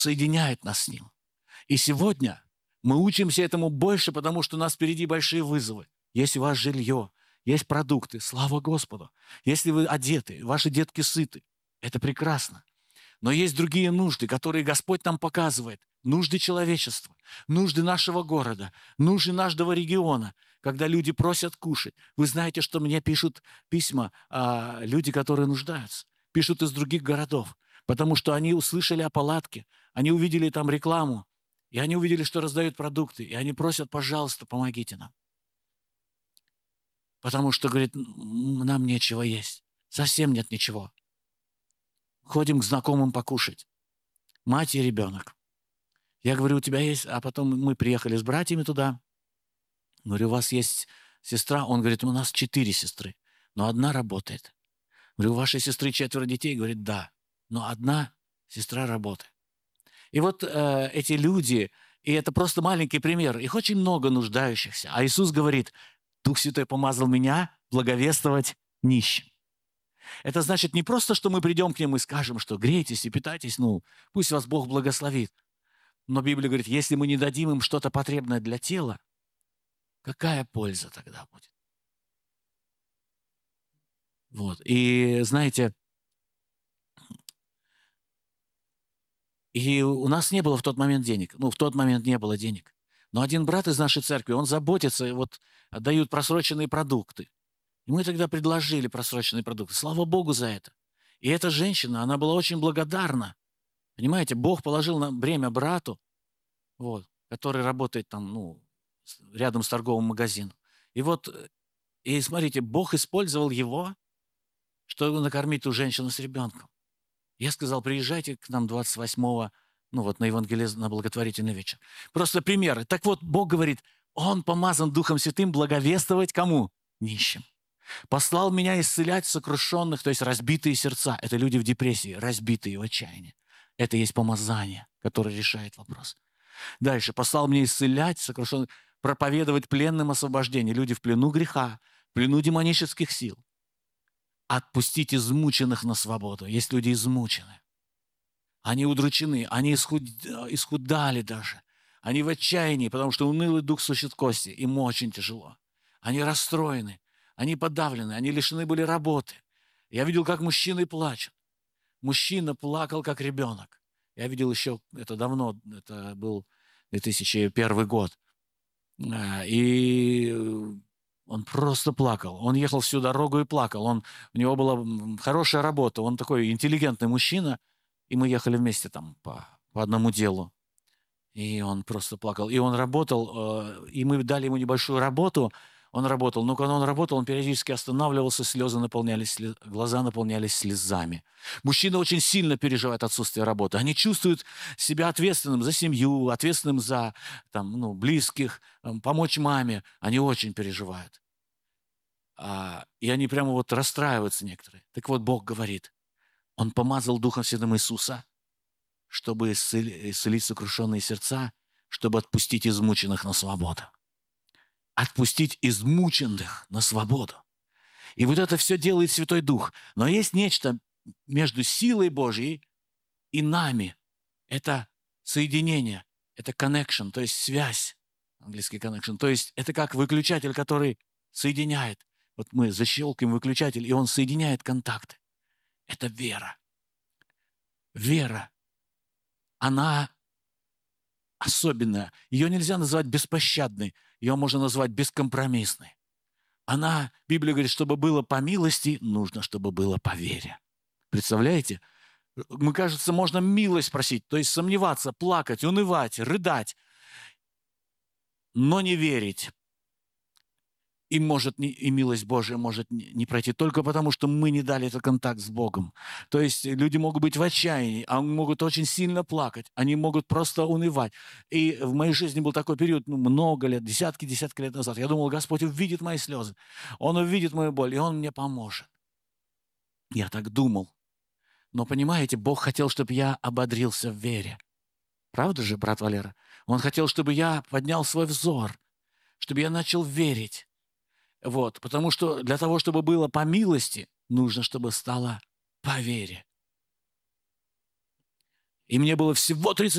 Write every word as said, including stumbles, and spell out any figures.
соединяет нас с Ним. И сегодня мы учимся этому больше, потому что у нас впереди большие вызовы. Есть у вас жилье, есть продукты, слава Господу. Если вы одеты, ваши детки сыты, это прекрасно. Но есть другие нужды, которые Господь нам показывает. Нужды человечества, нужды нашего города, нужды нашего региона, когда люди просят кушать. Вы знаете, что мне пишут письма а, люди, которые нуждаются. Пишут из других городов, потому что они услышали о палатке, они увидели там рекламу, и они увидели, что раздают продукты, и они просят, пожалуйста, помогите нам. Потому что, говорит, нам нечего есть, совсем нет ничего. Ходим к знакомым покушать. Мать и ребенок. Я говорю, у тебя есть... А потом мы приехали с братьями туда. Говорю, у вас есть сестра? Он говорит, у нас четыре сестры, но одна работает. Говорю, у вашей сестры четверо детей? Говорит, да, но одна сестра работает. И вот э, эти люди, и это просто маленький пример, их очень много нуждающихся. А Иисус говорит, Дух Святой помазал меня благовествовать нищим. Это значит не просто, что мы придем к ним и скажем, что грейтесь и питайтесь, ну, пусть вас Бог благословит. Но Библия говорит, если мы не дадим им что-то потребное для тела, какая польза тогда будет? Вот. И знаете, и у нас не было в тот момент денег. Ну, в тот момент не было денег. Но один брат из нашей церкви, он заботится, и вот дают просроченные продукты. И мы тогда предложили просроченные продукты. Слава Богу за это. И эта женщина, она была очень благодарна. Понимаете, Бог положил на бремя брату, вот, который работает там, ну, рядом с торговым магазином. И вот, и смотрите, Бог использовал его, чтобы накормить ту женщину с ребенком. Я сказал, приезжайте к нам двадцать восьмого, ну вот на евангелиз... на благотворительный вечер. Просто примеры. Так вот, Бог говорит, Он помазан Духом Святым благовествовать кому? Нищим. Послал меня исцелять сокрушенных, то есть разбитые сердца. Это люди в депрессии, разбитые в отчаянии. Это есть помазание, которое решает вопрос. Дальше. Послал меня исцелять сокрушенных, проповедовать пленным освобождение. Люди в плену греха, в плену демонических сил. Отпустить измученных на свободу. Есть люди измучены. Они удручены, они исхуд... исхудали даже. Они в отчаянии, потому что унылый дух сущит кости. Им очень тяжело. Они расстроены, они подавлены, они лишены были работы. Я видел, как мужчины плачут. Мужчина плакал, как ребенок. Я видел еще, это давно, это был две тысячи первый год. И он просто плакал. Он ехал всю дорогу и плакал. Он, у него была хорошая работа. Он такой интеллигентный мужчина. И мы ехали вместе там по, по одному делу. И он просто плакал. И он работал, и мы дали ему небольшую работу. Он работал. Но когда он работал, он периодически останавливался, слезы наполнялись, глаза наполнялись слезами. Мужчины очень сильно переживают отсутствие работы. Они чувствуют себя ответственным за семью, ответственным за там, ну, близких, помочь маме. Они очень переживают. А, и они прямо вот расстраиваются некоторые. Так вот, Бог говорит, Он помазал Духом Святым Иисуса, чтобы исцелить сокрушенные сердца, чтобы отпустить измученных на свободу. Отпустить измученных на свободу. И вот это все делает Святой Дух. Но есть нечто между силой Божьей и нами. Это соединение, это connection, то есть связь. Английский connection. То есть это как выключатель, который соединяет. Вот мы защелкиваем выключатель, и он соединяет контакты. Это вера. Вера. Она особенная. Ее нельзя назвать беспощадной. Ее можно назвать бескомпромиссной. Она, Библия говорит, чтобы было по милости, нужно, чтобы было по вере. Представляете? Мы, кажется, можно милость просить, то есть сомневаться, плакать, унывать, рыдать, но не верить. И, может, и милость Божия может не пройти только потому, что мы не дали этот контакт с Богом. То есть люди могут быть в отчаянии, а могут очень сильно плакать, они могут просто унывать. И в моей жизни был такой период, ну, много лет, десятки-десятки лет назад. Я думал, Господь увидит мои слезы, Он увидит мою боль, и Он мне поможет. Я так думал. Но, понимаете, Бог хотел, чтобы я ободрился в вере. Правда же, брат Валера? Он хотел, чтобы я поднял свой взор, чтобы я начал верить. Вот, потому что для того, чтобы было по милости, нужно, чтобы стало по вере. И мне было всего тридцать